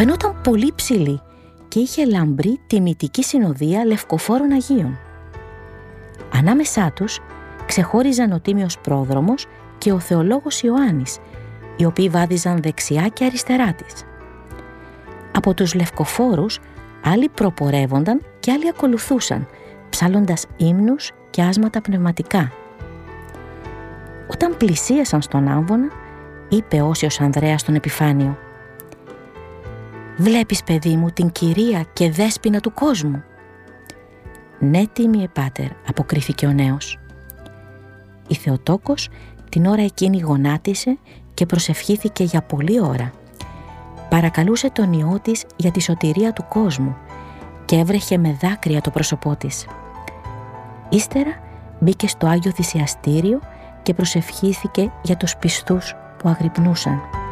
φαινόταν πολύ ψηλή και είχε λαμπρή τιμητική συνοδεία λευκοφόρων Αγίων. Ανάμεσά τους ξεχώριζαν ο Τίμιος Πρόδρομος και ο Θεολόγος Ιωάννης, οι οποίοι βάδιζαν δεξιά και αριστερά της. Από τους λευκοφόρους άλλοι προπορεύονταν και άλλοι ακολουθούσαν, ψάλλοντας ύμνους και άσματα πνευματικά. Όταν πλησίασαν στον άμβονα, είπε Όσιος Ανδρέας στον επιφάνιο: «Βλέπεις, παιδί μου, την κυρία και δέσποινα του κόσμου?» «Ναι, Τίμιε Πάτερ», αποκρίθηκε ο νέος. Η Θεοτόκος την ώρα εκείνη γονάτισε και προσευχήθηκε για πολλή ώρα. Παρακαλούσε τον Υιό της για τη σωτηρία του κόσμου και έβρεχε με δάκρυα το πρόσωπό της. Ύστερα μπήκε στο Άγιο Θυσιαστήριο και προσευχήθηκε για τους πιστούς που αγρυπνούσαν.